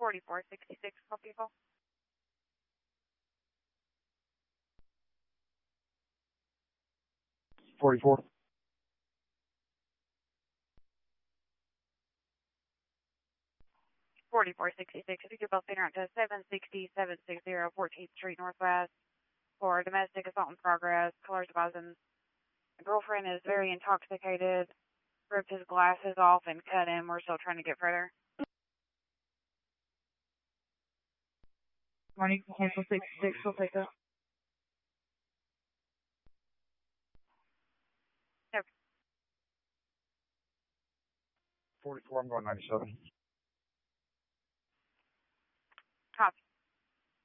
4466, people. 44. 4466, if you could both enter out to 760 14th Street Northwest for domestic assault in progress, colors of Boston. The girlfriend is very intoxicated, ripped his glasses off and cut him. We're still trying to get further. Morning, cancel 66, we'll take that. Yep. 44, I'm going 97.